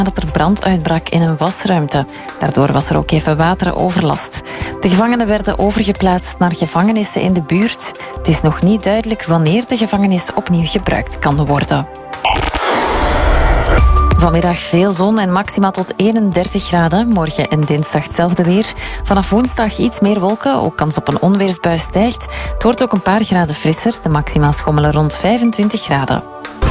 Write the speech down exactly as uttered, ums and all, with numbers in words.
dat er brand uitbrak in een wasruimte. Daardoor was er ook even wateroverlast. De gevangenen werden overgeplaatst naar gevangenissen in de buurt. Het is nog niet duidelijk wanneer de gevangenis opnieuw gebruikt kan worden. Vanmiddag veel zon en maxima tot eenendertig graden. Morgen en dinsdag hetzelfde weer. Vanaf woensdag iets meer wolken, ook kans op een onweersbui stijgt. Het wordt ook een paar graden frisser. De maxima schommelen rond vijfentwintig graden.